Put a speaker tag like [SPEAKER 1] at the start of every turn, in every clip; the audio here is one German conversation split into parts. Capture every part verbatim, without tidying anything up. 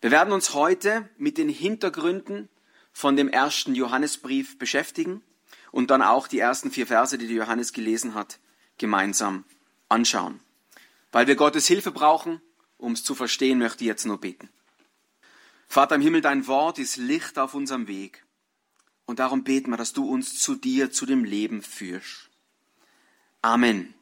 [SPEAKER 1] Wir werden uns heute mit den Hintergründen von dem ersten Johannesbrief beschäftigen und dann auch die ersten vier Verse, die der Johannes gelesen hat, gemeinsam anschauen. Weil wir Gottes Hilfe brauchen, um es zu verstehen, möchte ich jetzt nur beten. Vater im Himmel, dein Wort ist Licht auf unserem Weg. Und darum beten wir, dass du uns zu dir, zu dem Leben führst. Amen.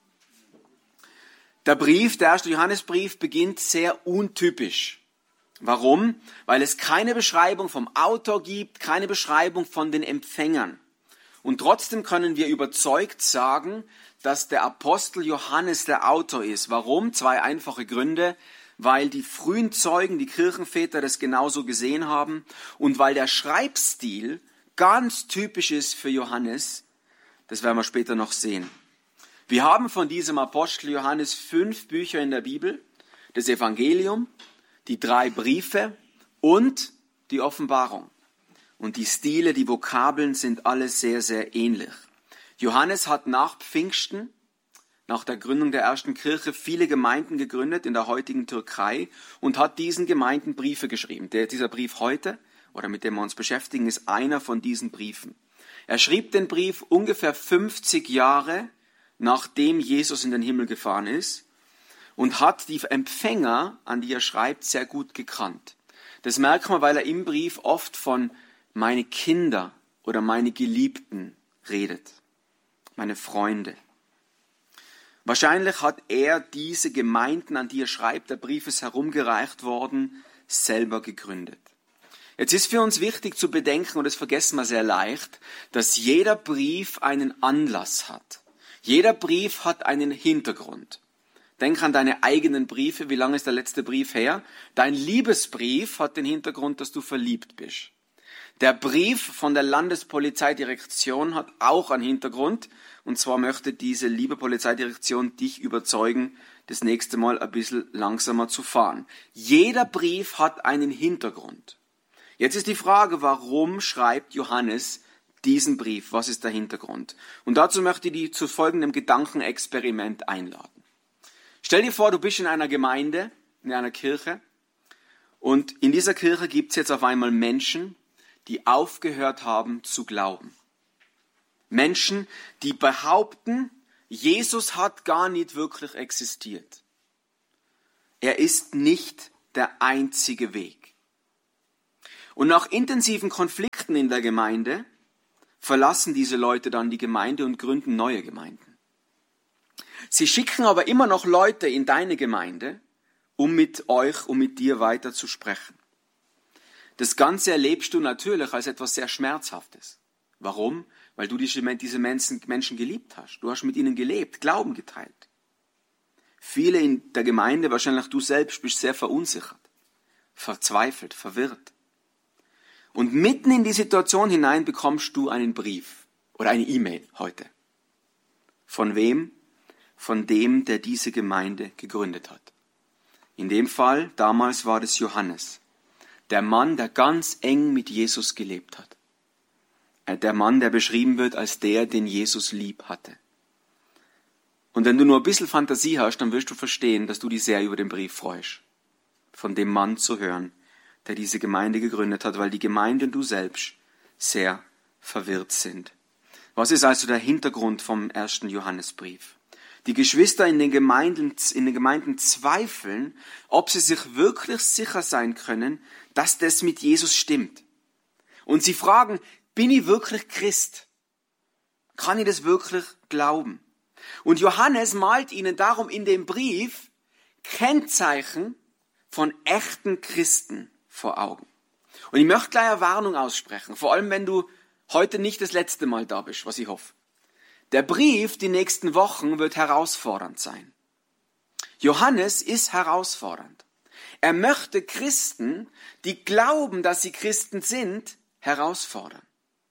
[SPEAKER 1] Der Brief, der erste Johannesbrief, beginnt sehr untypisch. Warum? Weil es keine Beschreibung vom Autor gibt, keine Beschreibung von den Empfängern. Und trotzdem können wir überzeugt sagen, dass der Apostel Johannes der Autor ist. Warum? Zwei einfache Gründe. Weil die frühen Zeugen, die Kirchenväter, das genauso gesehen haben und weil der Schreibstil ganz typisch ist für Johannes. Das werden wir später noch sehen. Wir haben von diesem Apostel Johannes fünf Bücher in der Bibel. Das Evangelium, die drei Briefe und die Offenbarung. Und die Stile, die Vokabeln sind alle sehr, sehr ähnlich. Johannes hat nach Pfingsten, nach der Gründung der ersten Kirche, viele Gemeinden gegründet in der heutigen Türkei und hat diesen Gemeinden Briefe geschrieben. Der, dieser Brief heute, oder mit dem wir uns beschäftigen, ist einer von diesen Briefen. Er schrieb den Brief ungefähr fünfzig Jahre, nachdem Jesus in den Himmel gefahren ist, und hat die Empfänger, an die er schreibt, sehr gut gekannt. Das merkt man, weil er im Brief oft von meine Kinder oder meine Geliebten redet, meine Freunde. Wahrscheinlich hat er diese Gemeinden, an die er schreibt, der Brief ist herumgereicht worden, selber gegründet. Jetzt ist für uns wichtig zu bedenken, und das vergessen wir sehr leicht, dass jeder Brief einen Anlass hat. Jeder Brief hat einen Hintergrund. Denk an deine eigenen Briefe. Wie lange ist der letzte Brief her? Dein Liebesbrief hat den Hintergrund, dass du verliebt bist. Der Brief von der Landespolizeidirektion hat auch einen Hintergrund. Und zwar möchte diese liebe Polizeidirektion dich überzeugen, das nächste Mal ein bisschen langsamer zu fahren. Jeder Brief hat einen Hintergrund. Jetzt ist die Frage, warum schreibt Johannes diesen Brief? Was ist der Hintergrund? Und dazu möchte ich dich zu folgendem Gedankenexperiment einladen. Stell dir vor, du bist in einer Gemeinde, in einer Kirche, und in dieser Kirche gibt es jetzt auf einmal Menschen, die aufgehört haben zu glauben. Menschen, die behaupten, Jesus hat gar nicht wirklich existiert. Er ist nicht der einzige Weg. Und nach intensiven Konflikten in der Gemeinde verlassen diese Leute dann die Gemeinde und gründen neue Gemeinden. Sie schicken aber immer noch Leute in deine Gemeinde, um mit euch, um mit dir weiter zu sprechen. Das Ganze erlebst du natürlich als etwas sehr Schmerzhaftes. Warum? Weil du diese Menschen geliebt hast. Du hast mit ihnen gelebt, Glauben geteilt. Viele in der Gemeinde, wahrscheinlich du selbst, bist sehr verunsichert, verzweifelt, verwirrt. Und mitten in die Situation hinein bekommst du einen Brief oder eine E-Mail heute. Von wem? Von dem, der diese Gemeinde gegründet hat. In dem Fall, damals war es Johannes. Der Mann, der ganz eng mit Jesus gelebt hat. Der Mann, der beschrieben wird als der, den Jesus lieb hatte. Und wenn du nur ein bisschen Fantasie hast, dann wirst du verstehen, dass du dich sehr über den Brief freust. Von dem Mann zu hören, der diese Gemeinde gegründet hat, weil die Gemeinde und du selbst sehr verwirrt sind. Was ist also der Hintergrund vom ersten Johannesbrief? Die Geschwister in den Gemeinden, in den Gemeinden zweifeln, ob sie sich wirklich sicher sein können, dass das mit Jesus stimmt. Und sie fragen, bin ich wirklich Christ? Kann ich das wirklich glauben? Und Johannes malt ihnen darum in dem Brief Kennzeichen von echten Christen vor Augen. Und ich möchte gleich eine Warnung aussprechen, vor allem wenn du heute nicht das letzte Mal da bist, was ich hoffe. Der Brief die nächsten Wochen wird herausfordernd sein. Johannes ist herausfordernd. Er möchte Christen, die glauben, dass sie Christen sind, herausfordern.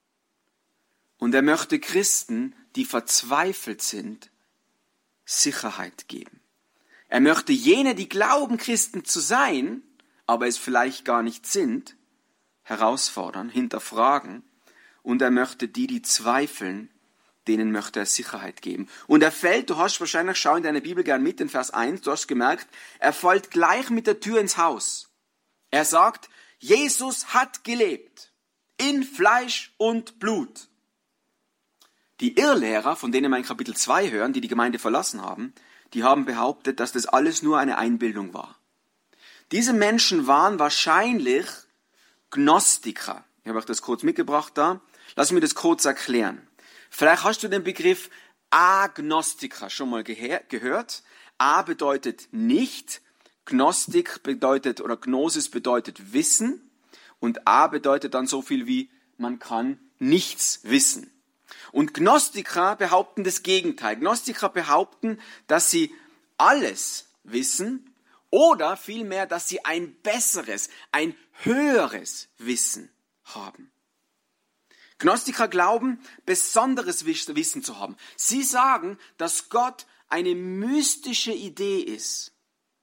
[SPEAKER 1] Und er möchte Christen, die verzweifelt sind, Sicherheit geben. Er möchte jene, die glauben, Christen zu sein, aber es vielleicht gar nicht sind, herausfordern, hinterfragen. Und er möchte die, die zweifeln, denen möchte er Sicherheit geben. Und er fällt, du hast wahrscheinlich, schau in deine Bibel gern mit, in Vers eins, du hast gemerkt, er fällt gleich mit der Tür ins Haus. Er sagt, Jesus hat gelebt. In Fleisch und Blut. Die Irrlehrer, von denen wir in Kapitel zwei hören, die die Gemeinde verlassen haben, die haben behauptet, dass das alles nur eine Einbildung war. Diese Menschen waren wahrscheinlich Gnostiker. Ich habe euch das kurz mitgebracht da. Lass mich das kurz erklären. Vielleicht hast du den Begriff Agnostiker schon mal gehe- gehört. A bedeutet nicht, Gnostik bedeutet oder Gnosis bedeutet Wissen und A bedeutet dann so viel wie man kann nichts wissen. Und Gnostiker behaupten das Gegenteil. Gnostiker behaupten, dass sie alles wissen oder vielmehr, dass sie ein besseres, ein höheres Wissen haben. Gnostiker glauben, besonderes Wissen zu haben. Sie sagen, dass Gott eine mystische Idee ist.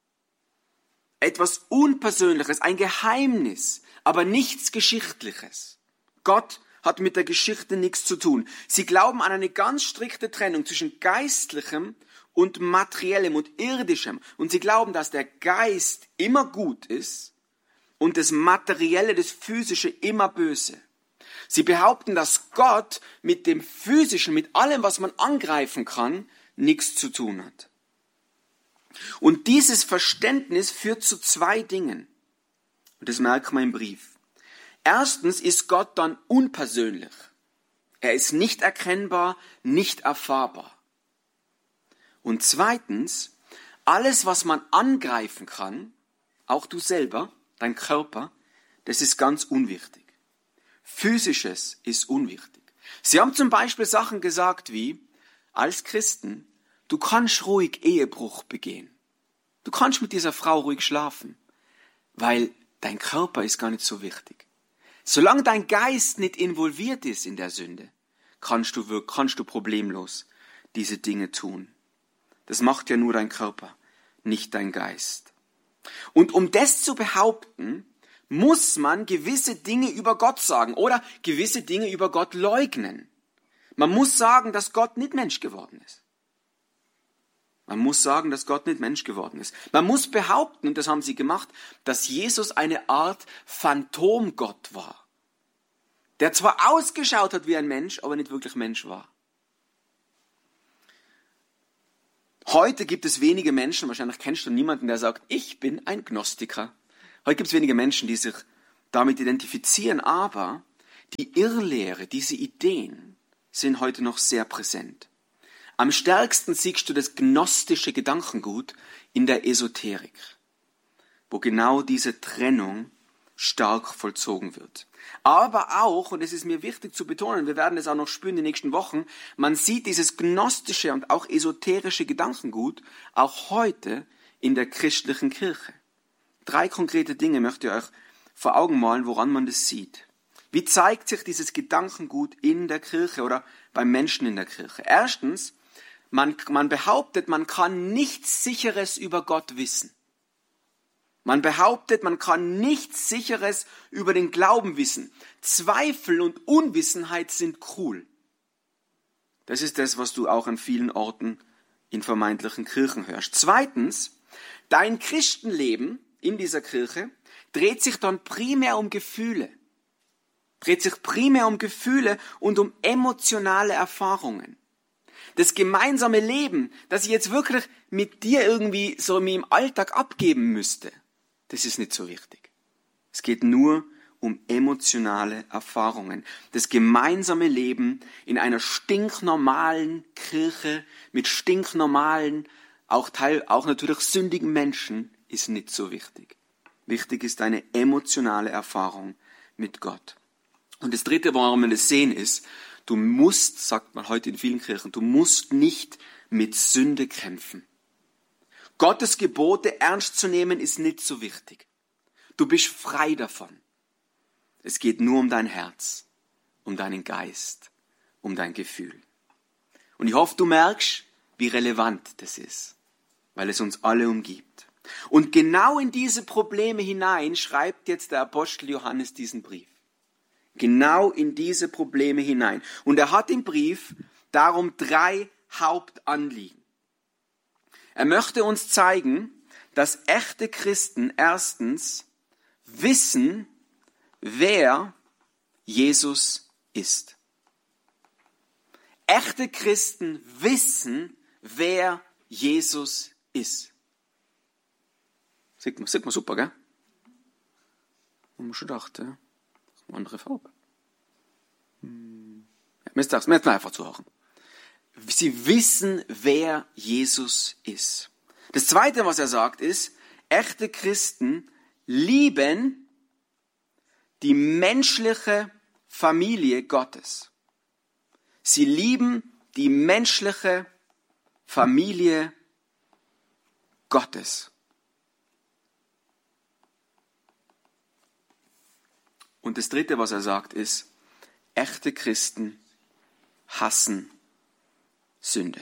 [SPEAKER 1] Etwas Unpersönliches, ein Geheimnis, aber nichts Geschichtliches. Gott hat mit der Geschichte nichts zu tun. Sie glauben an eine ganz strikte Trennung zwischen Geistlichem und Materiellem und Irdischem. Und sie glauben, dass der Geist immer gut ist und das Materielle, das Physische immer böse. Sie behaupten, dass Gott mit dem Physischen, mit allem, was man angreifen kann, nichts zu tun hat. Und dieses Verständnis führt zu zwei Dingen. Und das merkt man im Brief. Erstens ist Gott dann unpersönlich. Er ist nicht erkennbar, nicht erfahrbar. Und zweitens, alles, was man angreifen kann, auch du selber, dein Körper, das ist ganz unwichtig. Physisches ist unwichtig. Sie haben zum Beispiel Sachen gesagt wie, als Christen, du kannst ruhig Ehebruch begehen. Du kannst mit dieser Frau ruhig schlafen, weil dein Körper ist gar nicht so wichtig. Solange dein Geist nicht involviert ist in der Sünde, kannst du, wirklich, kannst du problemlos diese Dinge tun. Das macht ja nur dein Körper, nicht dein Geist. Und um das zu behaupten, muss man gewisse Dinge über Gott sagen oder gewisse Dinge über Gott leugnen. Man muss sagen, dass Gott nicht Mensch geworden ist. Man muss sagen, dass Gott nicht Mensch geworden ist. Man muss behaupten, und das haben sie gemacht, dass Jesus eine Art Phantomgott war. Der zwar ausgeschaut hat wie ein Mensch, aber nicht wirklich Mensch war. Heute gibt es wenige Menschen, wahrscheinlich kennst du niemanden, der sagt, ich bin ein Gnostiker. Heute gibt es wenige Menschen, die sich damit identifizieren, aber die Irrlehre, diese Ideen sind heute noch sehr präsent. Am stärksten siehst du das gnostische Gedankengut in der Esoterik, wo genau diese Trennung stark vollzogen wird. Aber auch, und es ist mir wichtig zu betonen, wir werden es auch noch spüren in den nächsten Wochen, man sieht dieses gnostische und auch esoterische Gedankengut auch heute in der christlichen Kirche. Drei konkrete Dinge möchte ich euch vor Augen malen, woran man das sieht. Wie zeigt sich dieses Gedankengut in der Kirche oder beim Menschen in der Kirche? Erstens, man, man behauptet, man kann nichts Sicheres über Gott wissen. Man behauptet, man kann nichts Sicheres über den Glauben wissen. Zweifel und Unwissenheit sind cool. Das ist das, was du auch an vielen Orten in vermeintlichen Kirchen hörst. Zweitens, dein Christenleben in dieser Kirche dreht sich dann primär um Gefühle. Dreht sich primär um Gefühle und um emotionale Erfahrungen. Das gemeinsame Leben, das ich jetzt wirklich mit dir irgendwie so im Alltag abgeben müsste, das ist nicht so wichtig. Es geht nur um emotionale Erfahrungen. Das gemeinsame Leben in einer stinknormalen Kirche mit stinknormalen, auch, teil, auch natürlich sündigen Menschen ist nicht so wichtig. Wichtig ist eine emotionale Erfahrung mit Gott. Und das Dritte, warum wir das sehen, ist, du musst, sagt man heute in vielen Kirchen, du musst nicht mit Sünde kämpfen. Gottes Gebote ernst zu nehmen, ist nicht so wichtig. Du bist frei davon. Es geht nur um dein Herz, um deinen Geist, um dein Gefühl. Und ich hoffe, du merkst, wie relevant das ist, weil es uns alle umgibt. Und genau in diese Probleme hinein schreibt jetzt der Apostel Johannes diesen Brief. Genau in diese Probleme hinein. Und er hat im Brief darum drei Hauptanliegen. Er möchte uns zeigen, dass echte Christen erstens wissen, wer Jesus ist. Echte Christen wissen, wer Jesus ist. Sieht man, sieht man super, gell? Haben wir schon gedacht, ja? Eine andere Farbe. Hm. Ja, müsst ihr müsst einfach zuhören. Sie wissen, wer Jesus ist. Das Zweite, was er sagt, ist, echte Christen lieben die menschliche Familie Gottes. Sie lieben die menschliche Familie Gottes. Und das Dritte, was er sagt, ist, echte Christen hassen Sünde.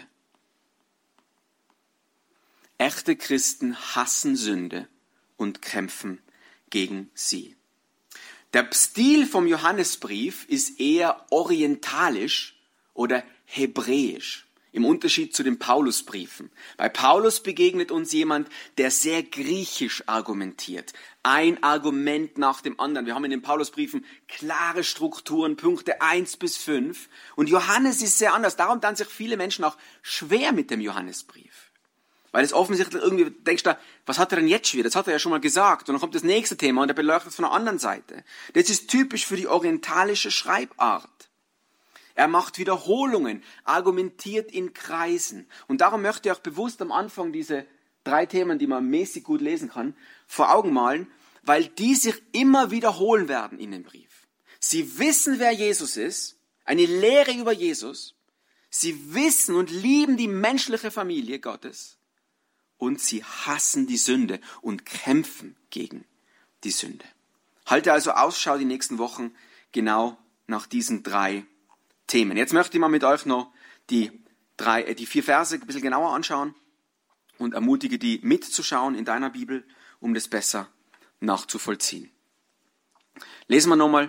[SPEAKER 1] Echte Christen hassen Sünde und kämpfen gegen sie. Der Stil vom Johannesbrief ist eher orientalisch oder hebräisch. Im Unterschied zu den Paulusbriefen. Bei Paulus begegnet uns jemand, der sehr griechisch argumentiert. Ein Argument nach dem anderen. Wir haben in den Paulusbriefen klare Strukturen, Punkte eins bis fünf. Und Johannes ist sehr anders. Darum tun sich viele Menschen auch schwer mit dem Johannesbrief. Weil es offensichtlich irgendwie, denkst du, was hat er denn jetzt wieder? Das hat er ja schon mal gesagt. Und dann kommt das nächste Thema und er beleuchtet es von der anderen Seite. Das ist typisch für die orientalische Schreibart. Er macht Wiederholungen, argumentiert in Kreisen. Und darum möchte ich auch bewusst am Anfang diese drei Themen, die man mäßig gut lesen kann, vor Augen malen, weil die sich immer wiederholen werden in dem Brief. Sie wissen, wer Jesus ist, eine Lehre über Jesus. Sie wissen und lieben die menschliche Familie Gottes. Und sie hassen die Sünde und kämpfen gegen die Sünde. Halte also Ausschau die nächsten Wochen genau nach diesen drei Themen. Jetzt möchte ich mal mit euch noch die, drei, die vier Verse ein bisschen genauer anschauen und ermutige die mitzuschauen in deiner Bibel, um das besser nachzuvollziehen. Lesen wir nochmal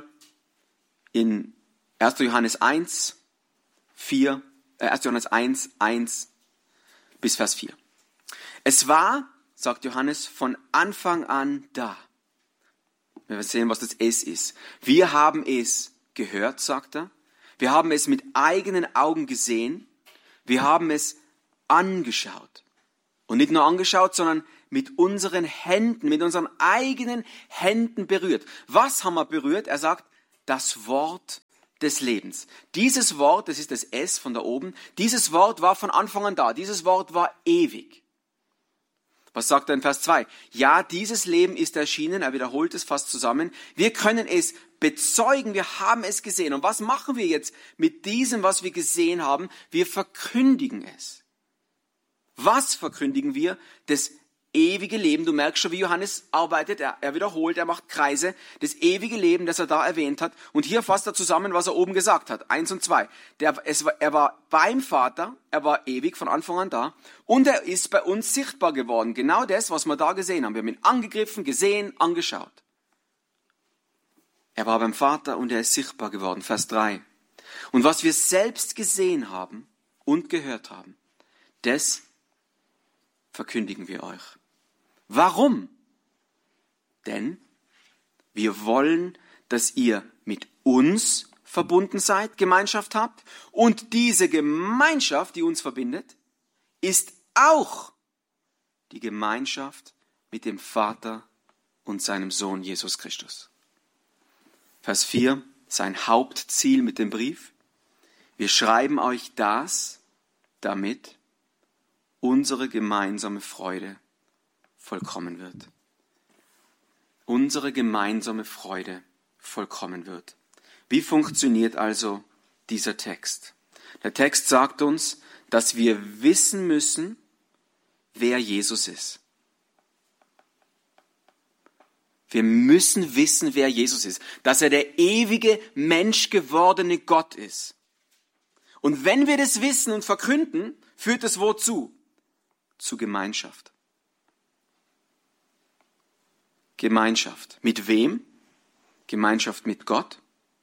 [SPEAKER 1] in erster Johannes eins, vier, äh, erster Johannes eins, eins bis Vers vier. Es war, sagt Johannes, von Anfang an da. Wir sehen, was das Es ist. Wir haben es gehört, sagt er. Wir haben es mit eigenen Augen gesehen. Wir haben es angeschaut. Und nicht nur angeschaut, sondern mit unseren Händen, mit unseren eigenen Händen berührt. Was haben wir berührt? Er sagt, das Wort des Lebens. Dieses Wort, das ist das Es von da oben, dieses Wort war von Anfang an da. Dieses Wort war ewig. Was sagt er in Vers zwei? Ja, dieses Leben ist erschienen, er wiederholt es fast zusammen. Wir können es bezeugen, wir haben es gesehen. Und was machen wir jetzt mit diesem, was wir gesehen haben? Wir verkündigen es. Was verkündigen wir? Das ewige Leben. Du merkst schon, wie Johannes arbeitet. Er, er wiederholt, er macht Kreise. Das ewige Leben, das er da erwähnt hat. Und hier fasst er zusammen, was er oben gesagt hat. Eins und zwei. Der, es, er war beim Vater, er war ewig von Anfang an da. Und er ist bei uns sichtbar geworden. Genau das, was wir da gesehen haben. Wir haben ihn angegriffen, gesehen, angeschaut. Er war beim Vater und er ist sichtbar geworden. Vers drei. Und was wir selbst gesehen haben und gehört haben, das verkündigen wir euch. Warum? Denn wir wollen, dass ihr mit uns verbunden seid, Gemeinschaft habt. Und diese Gemeinschaft, die uns verbindet, ist auch die Gemeinschaft mit dem Vater und seinem Sohn Jesus Christus. Vers vier, sein Hauptziel mit dem Brief. Wir schreiben euch das, damit unsere gemeinsame Freude vollkommen wird. Unsere gemeinsame Freude vollkommen wird. Wie funktioniert also dieser Text? Der Text sagt uns, dass wir wissen müssen, wer Jesus ist. Wir müssen wissen, wer Jesus ist. Dass er der ewige, menschgewordene Gott ist. Und wenn wir das wissen und verkünden, führt es wozu? Zu Gemeinschaft. Gemeinschaft. Mit wem? Gemeinschaft mit Gott,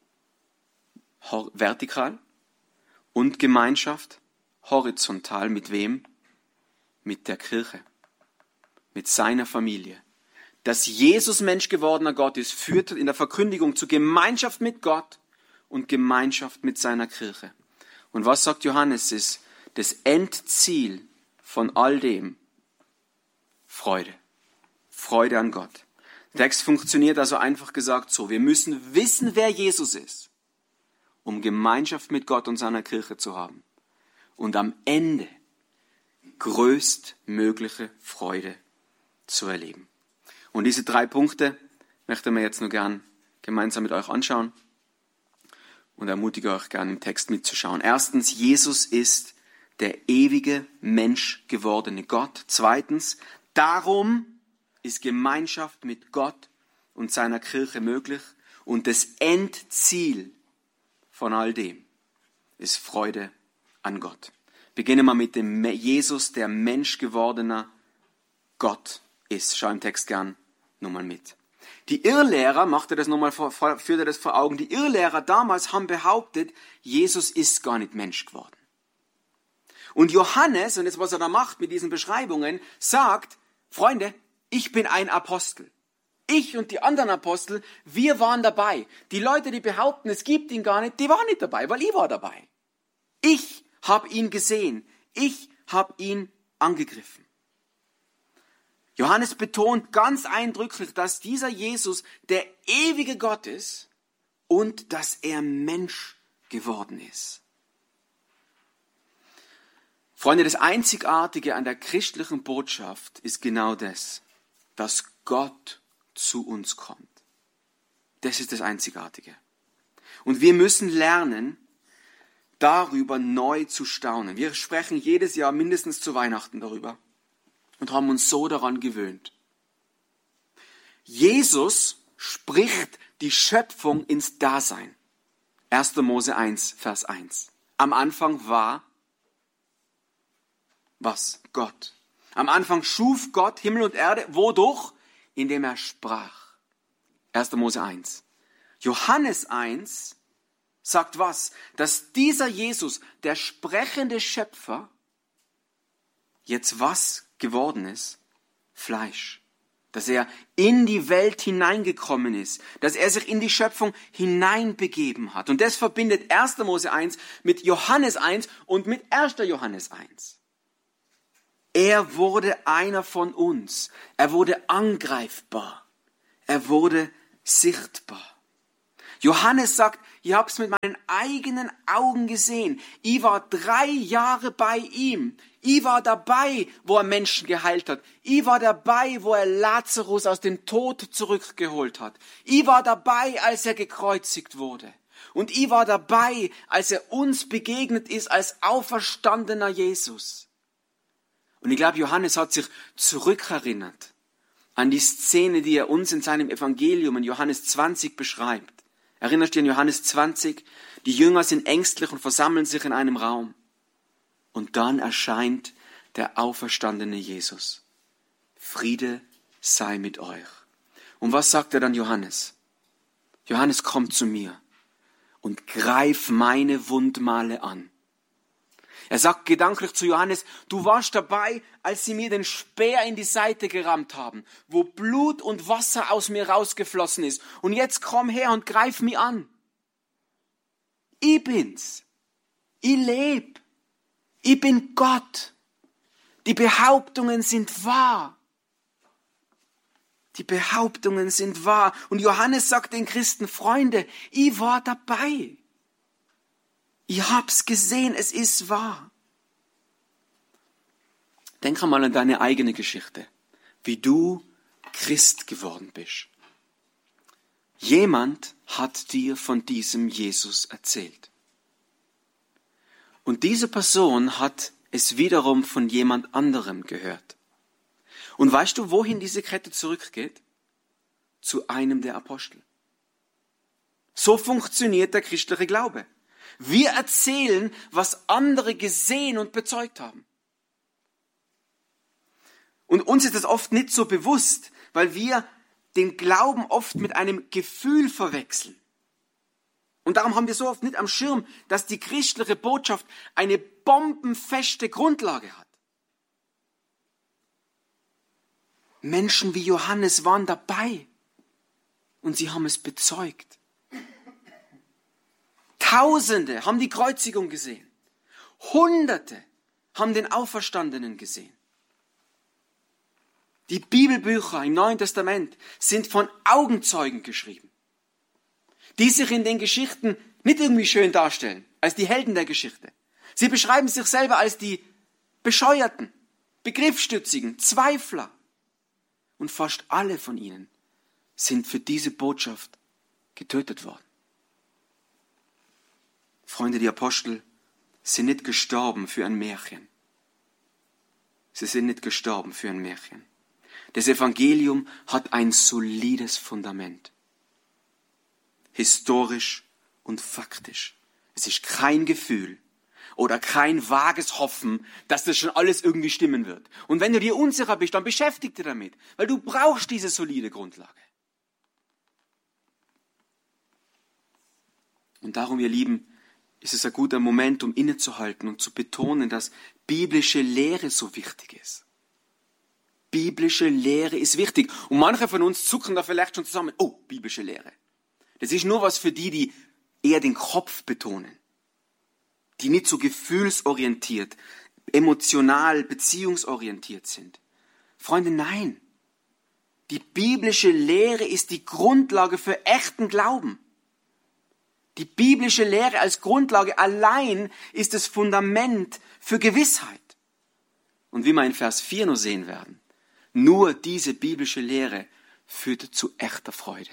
[SPEAKER 1] vertikal, und Gemeinschaft horizontal. Mit wem? Mit der Kirche, mit seiner Familie. dass Jesus Mensch gewordener Gott ist, führt in der Verkündigung zu Gemeinschaft mit Gott und Gemeinschaft mit seiner Kirche. Und was sagt Johannes ist das Endziel von all dem? Freude. Freude an Gott. Der Text funktioniert also einfach gesagt so. Wir müssen wissen, wer Jesus ist, um Gemeinschaft mit Gott und seiner Kirche zu haben. Und am Ende größtmögliche Freude zu erleben. Und diese drei Punkte möchten wir jetzt nur gern gemeinsam mit euch anschauen und ermutige euch gern im Text mitzuschauen. Erstens, Jesus ist der ewige Mensch gewordene Gott. Zweitens, darum ist Gemeinschaft mit Gott und seiner Kirche möglich. Und das Endziel von all dem ist Freude an Gott. Beginnen wir mit dem Jesus, der Mensch gewordener Gott ist. Schau im Text gern nochmal mit. Die Irrlehrer, macht er das nochmal vor, führt er das vor Augen, die Irrlehrer damals haben behauptet, Jesus ist gar nicht Mensch geworden. Und Johannes, und das, was er da macht mit diesen Beschreibungen, sagt, Freunde, ich bin ein Apostel. Ich und die anderen Apostel, wir waren dabei. Die Leute, die behaupten, es gibt ihn gar nicht, die waren nicht dabei, weil ich war dabei. Ich habe ihn gesehen. Ich habe ihn angegriffen. Johannes betont ganz eindrücklich, dass dieser Jesus der ewige Gott ist und dass er Mensch geworden ist. Freunde, das Einzigartige an der christlichen Botschaft ist genau das, dass Gott zu uns kommt. Das ist das Einzigartige. Und wir müssen lernen, darüber neu zu staunen. Wir sprechen jedes Jahr mindestens zu Weihnachten darüber und haben uns so daran gewöhnt. Jesus spricht die Schöpfung ins Dasein. erster Mose eins, Vers eins. Am Anfang war was? Gott. Am Anfang schuf Gott Himmel und Erde. Wodurch? Indem er sprach. erster Mose eins. Johannes eins sagt was? Dass dieser Jesus, der sprechende Schöpfer, jetzt was geworden ist? Fleisch. Dass er in die Welt hineingekommen ist. Dass er sich in die Schöpfung hineinbegeben hat. Und das verbindet erster Mose eins mit Johannes eins und mit erster Johannes eins. Er wurde einer von uns. Er wurde angreifbar. Er wurde sichtbar. Johannes sagt, ich habe es mit meinen eigenen Augen gesehen. Ich war drei Jahre bei ihm. Ich war dabei, wo er Menschen geheilt hat. Ich war dabei, wo er Lazarus aus dem Tod zurückgeholt hat. Ich war dabei, als er gekreuzigt wurde. Und ich war dabei, als er uns begegnet ist als auferstandener Jesus. Und ich glaube, Johannes hat sich zurückerinnert an die Szene, die er uns in seinem Evangelium in Johannes zwanzig beschreibt. Erinnerst du dich an Johannes zwanzig? Die Jünger sind ängstlich und versammeln sich in einem Raum. Und dann erscheint der auferstandene Jesus. Friede sei mit euch. Und was sagt er dann Johannes? Johannes kommt zu mir und greif meine Wundmale an. Er sagt gedanklich zu Johannes, du warst dabei, als sie mir den Speer in die Seite gerammt haben, wo Blut und Wasser aus mir rausgeflossen ist. Und jetzt komm her und greif mich an. Ich bin's. Ich lebe. Ich bin Gott. Die Behauptungen sind wahr. Die Behauptungen sind wahr. Und Johannes sagt den Christen, Freunde, ich war dabei. Ich hab's gesehen, es ist wahr. Denk einmal an deine eigene Geschichte, wie du Christ geworden bist. Jemand hat dir von diesem Jesus erzählt. Und diese Person hat es wiederum von jemand anderem gehört. Und weißt du, wohin diese Kette zurückgeht? Zu einem der Apostel. So funktioniert der christliche Glaube. Wir erzählen, was andere gesehen und bezeugt haben. Und uns ist das oft nicht so bewusst, weil wir den Glauben oft mit einem Gefühl verwechseln. Und darum haben wir so oft nicht am Schirm, dass die christliche Botschaft eine bombenfeste Grundlage hat. Menschen wie Johannes waren dabei und sie haben es bezeugt. Tausende haben die Kreuzigung gesehen. Hunderte haben den Auferstandenen gesehen. Die Bibelbücher im Neuen Testament sind von Augenzeugen geschrieben, die sich in den Geschichten nicht irgendwie schön darstellen, als die Helden der Geschichte. Sie beschreiben sich selber als die Bescheuerten, Begriffsstützigen, Zweifler. Und fast alle von ihnen sind für diese Botschaft getötet worden. Freunde, die Apostel sind nicht gestorben für ein Märchen. Sie sind nicht gestorben für ein Märchen. Das Evangelium hat ein solides Fundament. Historisch und faktisch. Es ist kein Gefühl oder kein vages Hoffen, dass das schon alles irgendwie stimmen wird. Und wenn du dir unsicher bist, dann beschäftige dich damit, weil du brauchst diese solide Grundlage. Und darum, ihr Lieben, ist es ein guter Moment, um innezuhalten und zu betonen, dass biblische Lehre so wichtig ist. Biblische Lehre ist wichtig. Und manche von uns zucken da vielleicht schon zusammen. Oh, biblische Lehre. Das ist nur was für die, die eher den Kopf betonen. Die nicht so gefühlsorientiert, emotional, beziehungsorientiert sind. Freunde, nein. Die biblische Lehre ist die Grundlage für echten Glauben. Die biblische Lehre als Grundlage allein ist das Fundament für Gewissheit. Und wie wir in Vers vier noch sehen werden, nur diese biblische Lehre führt zu echter Freude.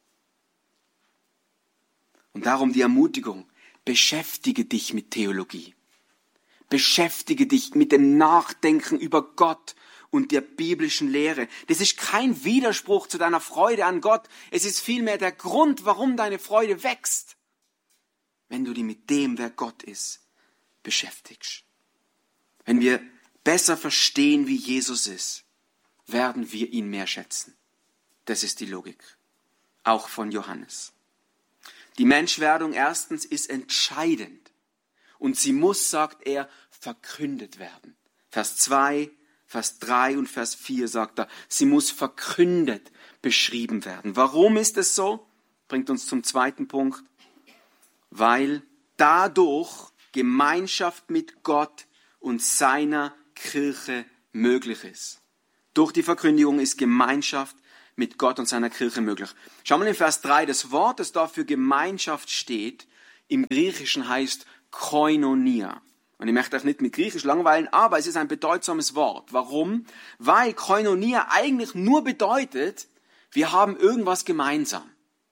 [SPEAKER 1] Und darum die Ermutigung, beschäftige dich mit Theologie. Beschäftige dich mit dem Nachdenken über Gott und der biblischen Lehre. Das ist kein Widerspruch zu deiner Freude an Gott. Es ist vielmehr der Grund, warum deine Freude wächst. Wenn du dich mit dem, wer Gott ist, beschäftigst. Wenn wir besser verstehen, wie Jesus ist, werden wir ihn mehr schätzen. Das ist die Logik. Auch von Johannes. Die Menschwerdung erstens ist entscheidend. Und sie muss, sagt er, verkündet werden. Vers zwei, Vers drei und Vers vier sagt er, sie muss verkündet beschrieben werden. Warum ist es so? Bringt uns zum zweiten Punkt. Weil dadurch Gemeinschaft mit Gott und seiner Kirche möglich ist. Durch die Verkündigung ist Gemeinschaft mit Gott und seiner Kirche möglich. Schau mal in Vers drei, das Wort, das da für Gemeinschaft steht, im Griechischen heißt Koinonia. Und ich möchte euch nicht mit Griechisch langweilen, aber es ist ein bedeutsames Wort. Warum? Weil Koinonia eigentlich nur bedeutet, wir haben irgendwas gemeinsam.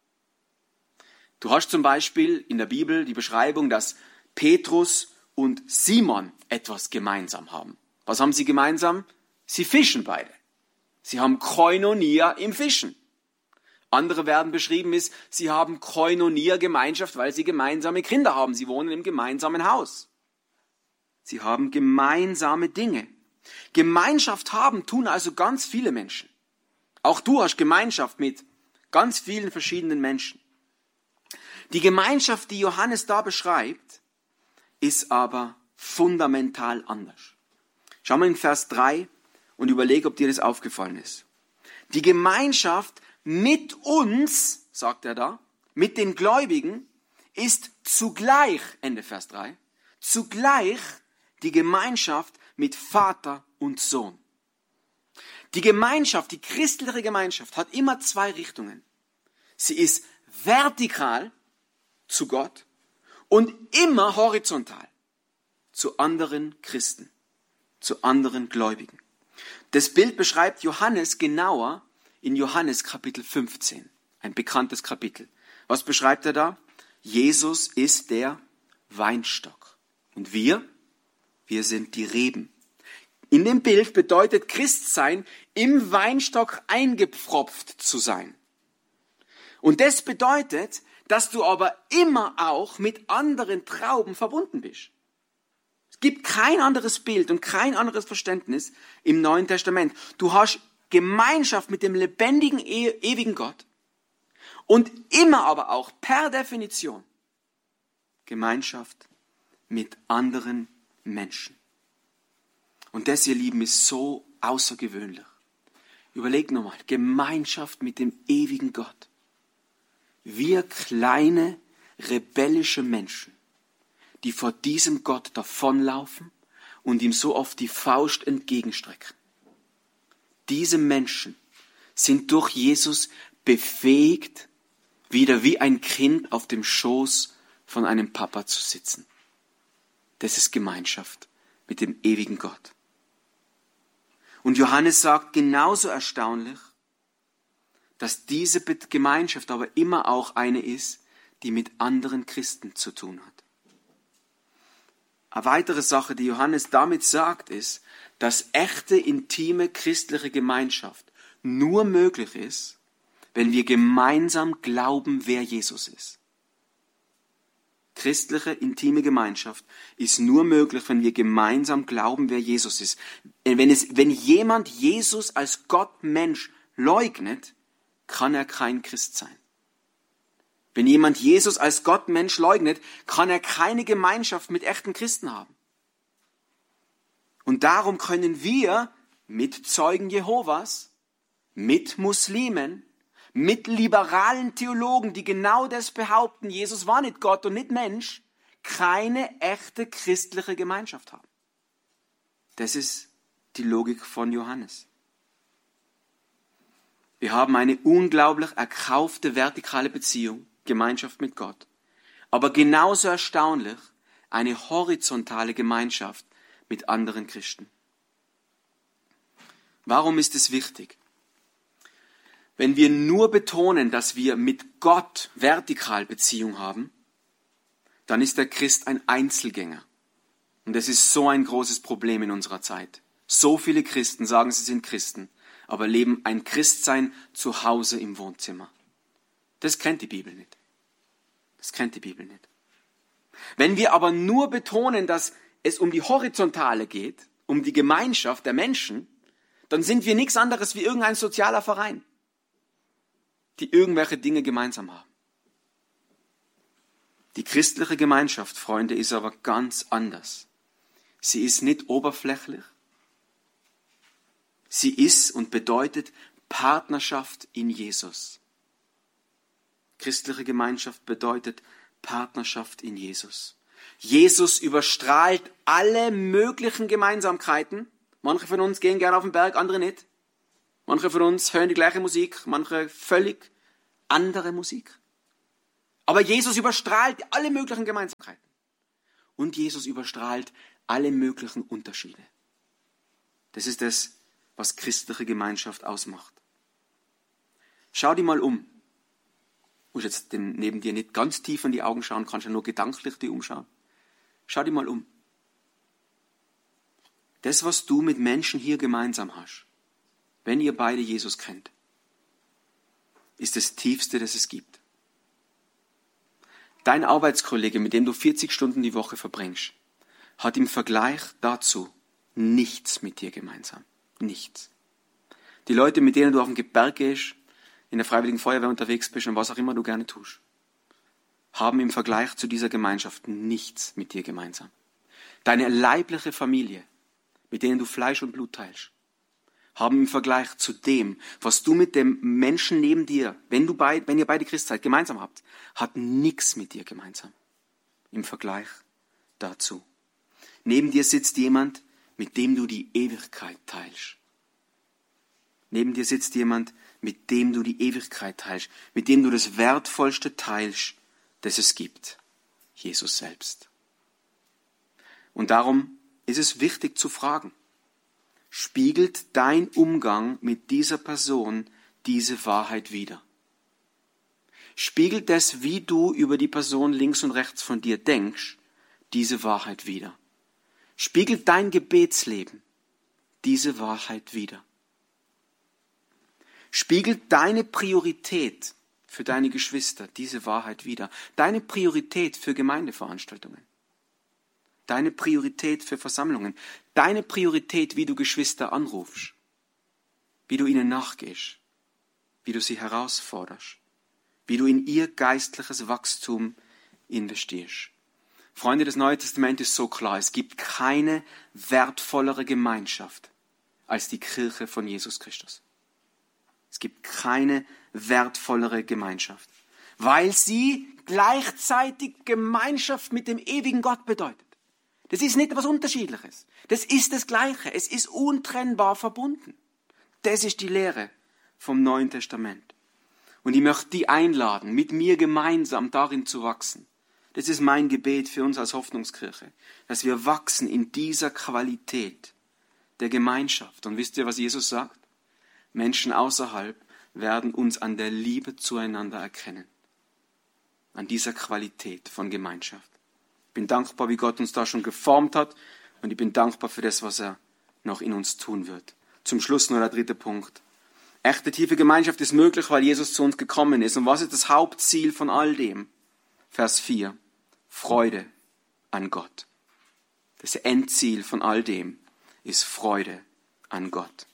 [SPEAKER 1] Du hast zum Beispiel in der Bibel die Beschreibung, dass Petrus und Simon etwas gemeinsam haben. Was haben sie gemeinsam? Sie fischen beide. Sie haben Koinonia im Fischen. Andere werden beschrieben ist, sie haben Koinonia-Gemeinschaft, weil sie gemeinsame Kinder haben. Sie wohnen im gemeinsamen Haus. Sie haben gemeinsame Dinge. Gemeinschaft haben tun also ganz viele Menschen. Auch du hast Gemeinschaft mit ganz vielen verschiedenen Menschen. Die Gemeinschaft, die Johannes da beschreibt, ist aber fundamental anders. Schau mal in Vers drei und überlege, ob dir das aufgefallen ist. Die Gemeinschaft mit uns, sagt er da, mit den Gläubigen, ist zugleich, Ende Vers drei, zugleich die Gemeinschaft mit Vater und Sohn. Die Gemeinschaft, die christliche Gemeinschaft, hat immer zwei Richtungen. Sie ist vertikal zu Gott und immer horizontal zu anderen Christen, zu anderen Gläubigen. Das Bild beschreibt Johannes genauer in Johannes Kapitel fünfzehn, ein bekanntes Kapitel. Was beschreibt er da? Jesus ist der Weinstock und wir, wir sind die Reben. In dem Bild bedeutet Christsein, im Weinstock eingepfropft zu sein. Und das bedeutet, dass du aber immer auch mit anderen Trauben verbunden bist. Es gibt kein anderes Bild und kein anderes Verständnis im Neuen Testament. Du hast Gemeinschaft mit dem lebendigen, ewigen Gott und immer aber auch per Definition Gemeinschaft mit anderen Menschen. Und das, ihr Lieben, ist so außergewöhnlich. Überleg nochmal, Gemeinschaft mit dem ewigen Gott. Wir kleine, rebellische Menschen, die vor diesem Gott davonlaufen und ihm so oft die Faust entgegenstrecken. Diese Menschen sind durch Jesus befähigt, wieder wie ein Kind auf dem Schoß von einem Papa zu sitzen. Das ist Gemeinschaft mit dem ewigen Gott. Und Johannes sagt genauso erstaunlich, dass diese Gemeinschaft aber immer auch eine ist, die mit anderen Christen zu tun hat. Eine weitere Sache, die Johannes damit sagt, ist, dass echte, intime christliche Gemeinschaft nur möglich ist, wenn wir gemeinsam glauben, wer Jesus ist. Christliche, intime Gemeinschaft ist nur möglich, wenn wir gemeinsam glauben, wer Jesus ist. Wenn, es, wenn jemand Jesus als Gott Mensch leugnet, kann er kein Christ sein. Wenn jemand Jesus als Gott Mensch leugnet, kann er keine Gemeinschaft mit echten Christen haben. Und darum können wir mit Zeugen Jehovas, mit Muslimen, mit liberalen Theologen, die genau das behaupten, Jesus war nicht Gott und nicht Mensch, keine echte christliche Gemeinschaft haben. Das ist die Logik von Johannes. Wir haben eine unglaublich erkaufte vertikale Beziehung, Gemeinschaft mit Gott. Aber genauso erstaunlich eine horizontale Gemeinschaft mit anderen Christen. Warum ist es wichtig? Wenn wir nur betonen, dass wir mit Gott vertikal Beziehung haben, dann ist der Christ ein Einzelgänger. Und das ist so ein großes Problem in unserer Zeit. So viele Christen sagen, sie sind Christen, aber leben ein Christsein zu Hause im Wohnzimmer. Das kennt die Bibel nicht. Das kennt die Bibel nicht. Wenn wir aber nur betonen, dass es um die Horizontale geht, um die Gemeinschaft der Menschen, dann sind wir nichts anderes wie irgendein sozialer Verein, die irgendwelche Dinge gemeinsam haben. Die christliche Gemeinschaft, Freunde, ist aber ganz anders. Sie ist nicht oberflächlich. Sie ist und bedeutet Partnerschaft in Jesus. Christliche Gemeinschaft bedeutet Partnerschaft in Jesus. Jesus überstrahlt alle möglichen Gemeinsamkeiten. Manche von uns gehen gerne auf den Berg, andere nicht. Manche von uns hören die gleiche Musik, manche völlig andere Musik. Aber Jesus überstrahlt alle möglichen Gemeinsamkeiten. Und Jesus überstrahlt alle möglichen Unterschiede. Das ist das, was christliche Gemeinschaft ausmacht. Schau dir mal um. Du musst jetzt dem neben dir nicht ganz tief in die Augen schauen, kannst ja nur gedanklich die umschauen. Schau dir mal um. Das, was du mit Menschen hier gemeinsam hast, wenn ihr beide Jesus kennt, ist das Tiefste, das es gibt. Dein Arbeitskollege, mit dem du vierzig Stunden die Woche verbringst, hat im Vergleich dazu nichts mit dir gemeinsam. Nichts. Die Leute, mit denen du auf den Berg gehst, in der Freiwilligen Feuerwehr unterwegs bist und was auch immer du gerne tust, haben im Vergleich zu dieser Gemeinschaft nichts mit dir gemeinsam. Deine leibliche Familie, mit denen du Fleisch und Blut teilst, haben im Vergleich zu dem, was du mit dem Menschen neben dir, wenn, du beid, wenn ihr beide Christ seid, gemeinsam habt, hat nichts mit dir gemeinsam. Im Vergleich dazu. Neben dir sitzt jemand, mit dem du die Ewigkeit teilst. Neben dir sitzt jemand, mit dem du die Ewigkeit teilst, mit dem du das Wertvollste teilst, das es gibt. Jesus selbst. Und darum ist es wichtig zu fragen, spiegelt dein Umgang mit dieser Person diese Wahrheit wider? Spiegelt das, wie du über die Person links und rechts von dir denkst, diese Wahrheit wider? Spiegelt dein Gebetsleben diese Wahrheit wider? Spiegelt deine Priorität für deine Geschwister diese Wahrheit wider? Deine Priorität für Gemeindeveranstaltungen? Deine Priorität für Versammlungen? Deine Priorität, wie du Geschwister anrufst? Wie du ihnen nachgehst? Wie du sie herausforderst? Wie du in ihr geistliches Wachstum investierst? Freunde, das Neue Testament ist so klar. Es gibt keine wertvollere Gemeinschaft als die Kirche von Jesus Christus. gibt keine wertvollere Gemeinschaft, weil sie gleichzeitig Gemeinschaft mit dem ewigen Gott bedeutet. Das ist nicht etwas Unterschiedliches. Das ist das Gleiche. Es ist untrennbar verbunden. Das ist die Lehre vom Neuen Testament. Und ich möchte die einladen, mit mir gemeinsam darin zu wachsen. Das ist mein Gebet für uns als Hoffnungskirche, dass wir wachsen in dieser Qualität der Gemeinschaft. Und wisst ihr, was Jesus sagt? Menschen außerhalb werden uns an der Liebe zueinander erkennen. An dieser Qualität von Gemeinschaft. Ich bin dankbar, wie Gott uns da schon geformt hat. Und ich bin dankbar für das, was er noch in uns tun wird. Zum Schluss nur der dritte Punkt. Echte tiefe Gemeinschaft ist möglich, weil Jesus zu uns gekommen ist. Und was ist das Hauptziel von all dem? Vers vier. Freude an Gott. Das Endziel von all dem ist Freude an Gott.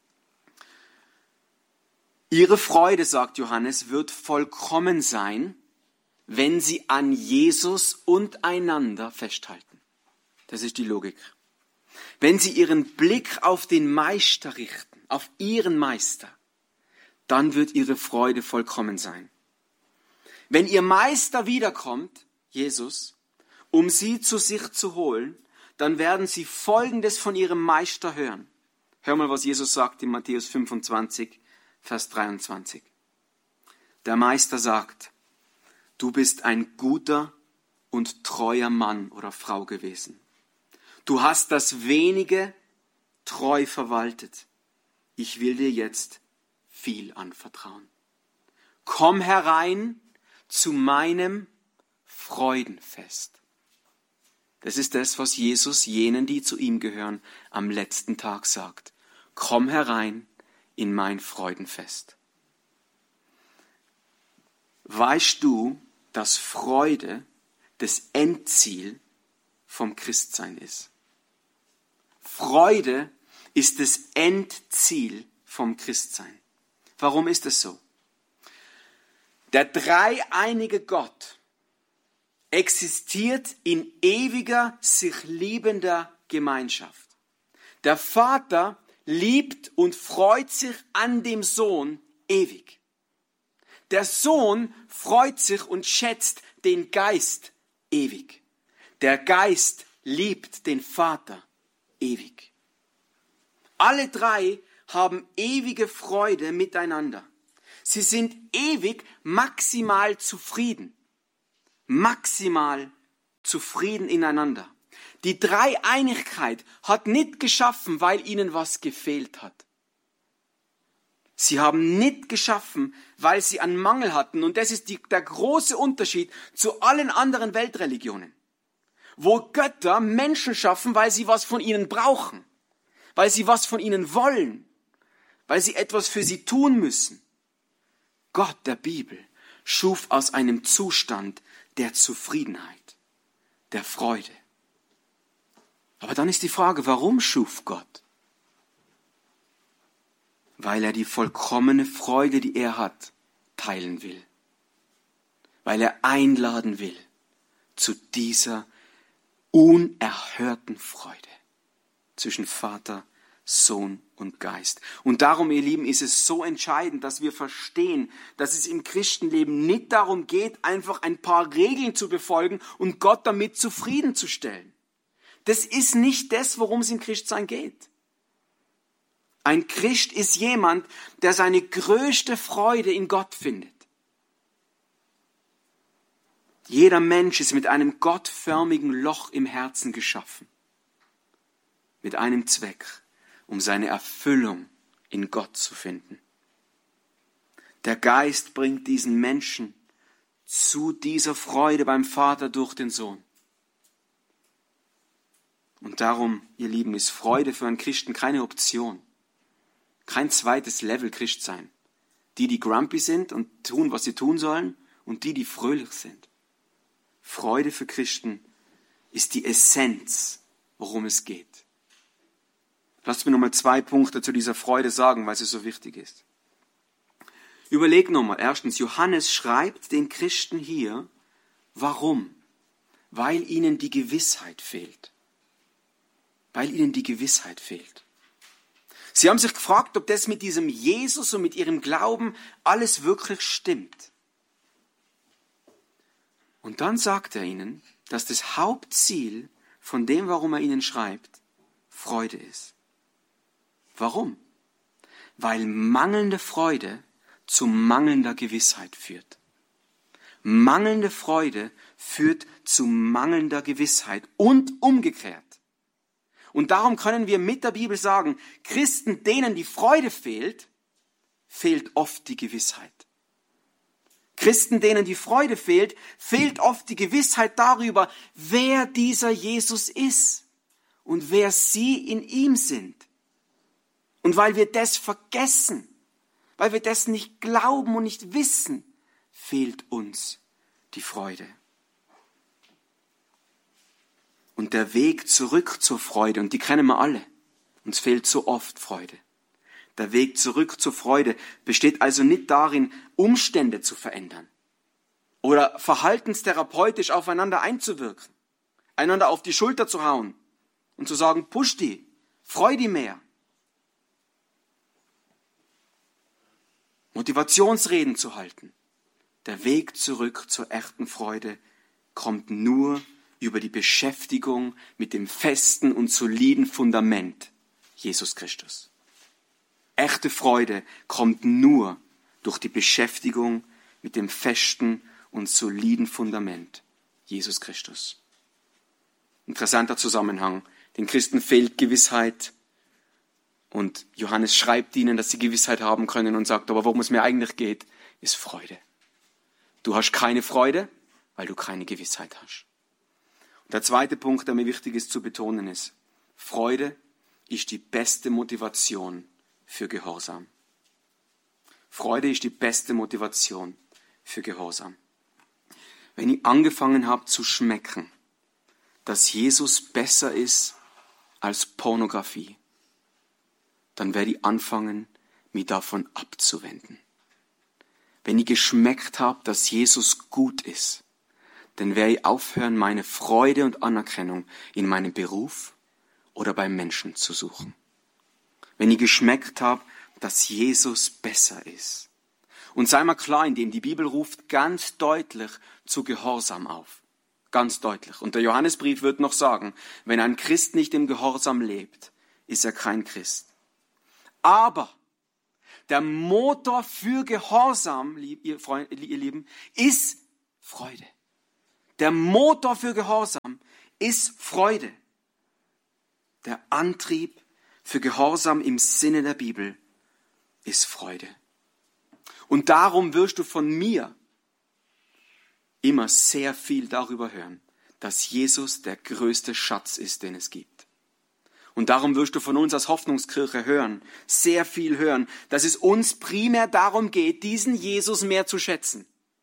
[SPEAKER 1] Ihre Freude, sagt Johannes, wird vollkommen sein, wenn sie an Jesus und einander festhalten. Das ist die Logik. Wenn sie ihren Blick auf den Meister richten, auf ihren Meister, dann wird ihre Freude vollkommen sein. Wenn ihr Meister wiederkommt, Jesus, um sie zu sich zu holen, dann werden sie Folgendes von ihrem Meister hören. Hör mal, was Jesus sagt in Matthäus fünfundzwanzig, Vers dreiundzwanzig. Der Meister sagt, du bist ein guter und treuer Mann oder Frau gewesen. Du hast das Wenige treu verwaltet. Ich will dir jetzt viel anvertrauen. Komm herein zu meinem Freudenfest. Das ist das, was Jesus jenen, die zu ihm gehören, am letzten Tag sagt. Komm herein in mein Freudenfest. Weißt du, dass Freude das Endziel vom Christsein ist? Freude ist das Endziel vom Christsein. Warum ist es so? Der dreieinige Gott existiert in ewiger, sich liebender Gemeinschaft. Der Vater liebt und freut sich an dem Sohn ewig. Der Sohn freut sich und schätzt den Geist ewig. Der Geist liebt den Vater ewig. Alle drei haben ewige Freude miteinander. Sie sind ewig maximal zufrieden. Maximal zufrieden ineinander. Die Dreieinigkeit hat nicht geschaffen, weil ihnen was gefehlt hat. Sie haben nicht geschaffen, weil sie einen Mangel hatten. Und das ist die, der große Unterschied zu allen anderen Weltreligionen. Wo Götter Menschen schaffen, weil sie was von ihnen brauchen. Weil sie was von ihnen wollen. Weil sie etwas für sie tun müssen. Gott der Bibel schuf aus einem Zustand der Zufriedenheit, der Freude. Aber dann ist die Frage, warum schuf Gott? Weil er die vollkommene Freude, die er hat, teilen will. Weil er einladen will zu dieser unerhörten Freude zwischen Vater, Sohn und Geist. Und darum, ihr Lieben, ist es so entscheidend, dass wir verstehen, dass es im Christenleben nicht darum geht, einfach ein paar Regeln zu befolgen und Gott damit zufriedenzustellen. Das ist nicht das, worum es im Christsein geht. Ein Christ ist jemand, der seine größte Freude in Gott findet. Jeder Mensch ist mit einem gottförmigen Loch im Herzen geschaffen. Mit einem Zweck, um seine Erfüllung in Gott zu finden. Der Geist bringt diesen Menschen zu dieser Freude beim Vater durch den Sohn. Und darum, ihr Lieben, ist Freude für einen Christen keine Option. Kein zweites Level Christsein. Die, die grumpy sind und tun, was sie tun sollen, und die, die fröhlich sind. Freude für Christen ist die Essenz, worum es geht. Lasst mir nochmal zwei Punkte zu dieser Freude sagen, weil sie so wichtig ist. Überleg nochmal. Erstens, Johannes schreibt den Christen hier, warum? Weil ihnen die Gewissheit fehlt. Weil ihnen die Gewissheit fehlt. Sie haben sich gefragt, ob das mit diesem Jesus und mit ihrem Glauben alles wirklich stimmt. Und dann sagt er ihnen, dass das Hauptziel von dem, warum er ihnen schreibt, Freude ist. Warum? Weil mangelnde Freude zu mangelnder Gewissheit führt. Mangelnde Freude führt zu mangelnder Gewissheit und umgekehrt. Und darum können wir mit der Bibel sagen, Christen, denen die Freude fehlt, fehlt oft die Gewissheit. Christen, denen die Freude fehlt, fehlt oft die Gewissheit darüber, wer dieser Jesus ist und wer sie in ihm sind. Und weil wir das vergessen, weil wir das nicht glauben und nicht wissen, fehlt uns die Freude. Und der Weg zurück zur Freude, und die kennen wir alle, uns fehlt so oft Freude. Der Weg zurück zur Freude besteht also nicht darin, Umstände zu verändern oder verhaltenstherapeutisch aufeinander einzuwirken, einander auf die Schulter zu hauen und zu sagen, push die, freu die mehr. Motivationsreden zu halten. Der Weg zurück zur echten Freude kommt nur über die Beschäftigung mit dem festen und soliden Fundament Jesus Christus. Echte Freude kommt nur durch die Beschäftigung mit dem festen und soliden Fundament Jesus Christus. Interessanter Zusammenhang. Den Christen fehlt Gewissheit und Johannes schreibt ihnen, dass sie Gewissheit haben können und sagt, aber worum es mir eigentlich geht, ist Freude. Du hast keine Freude, weil du keine Gewissheit hast. Und der zweite Punkt, der mir wichtig ist zu betonen, ist, Freude ist die beste Motivation für Gehorsam. Freude ist die beste Motivation für Gehorsam. Wenn ich angefangen habe zu schmecken, dass Jesus besser ist als Pornografie, dann werde ich anfangen, mich davon abzuwenden. Wenn ich geschmeckt habe, dass Jesus gut ist, dann werde ich aufhören, meine Freude und Anerkennung in meinem Beruf oder beim Menschen zu suchen. Wenn ich geschmeckt habe, dass Jesus besser ist. Und sei mal klar, indem die Bibel ruft ganz deutlich zu Gehorsam auf. Ganz deutlich. Und der Johannesbrief wird noch sagen, wenn ein Christ nicht im Gehorsam lebt, ist er kein Christ. Aber der Motor für Gehorsam, ihr, Freunde, ihr Lieben, ist Freude. Der Motor für Gehorsam ist Freude. Der Antrieb für Gehorsam im Sinne der Bibel ist Freude. Und darum wirst du von mir immer sehr viel darüber hören, dass Jesus der größte Schatz ist, den es gibt. Und darum wirst du von uns als Hoffnungskirche hören, sehr viel hören, dass es uns primär darum geht, diesen Jesus mehr zu schätzen.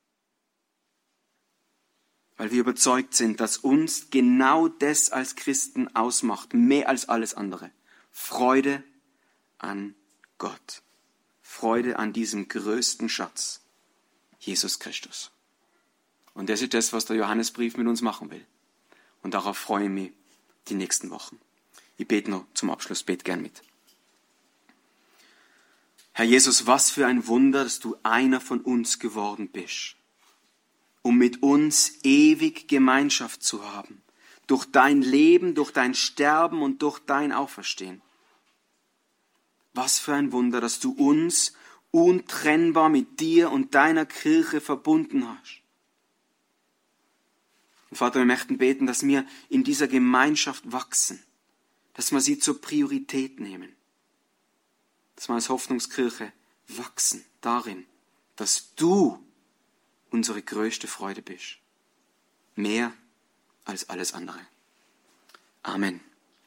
[SPEAKER 1] Weil wir überzeugt sind, dass uns genau das als Christen ausmacht, mehr als alles andere. Freude an Gott. Freude an diesem größten Schatz, Jesus Christus. Und das ist das, was der Johannesbrief mit uns machen will. Und darauf freue ich mich die nächsten Wochen. Ich bete noch zum Abschluss, bete gern mit. Herr Jesus, was für ein Wunder, dass du einer von uns geworden bist, um mit uns ewig Gemeinschaft zu haben, durch dein Leben, durch dein Sterben und durch dein Auferstehen. Was für ein Wunder, dass du uns untrennbar mit dir und deiner Kirche verbunden hast. Und Vater, wir möchten beten, dass wir in dieser Gemeinschaft wachsen, dass wir sie zur Priorität nehmen, dass wir als Hoffnungskirche wachsen darin, dass du unsere größte Freude bist, mehr als alles andere. Amen.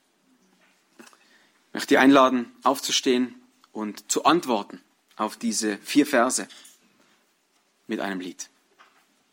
[SPEAKER 1] Ich möchte dich einladen, aufzustehen und zu antworten auf diese vier Verse mit einem Lied.